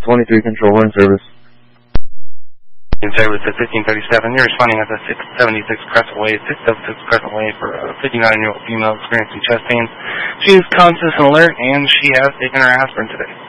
23 control, we're in service. In service at 1537. You're responding at the 676 Crescent Way, 676 Crescent Way for a 59-year-old female experiencing chest pains. She is conscious and alert, and she has taken her aspirin today.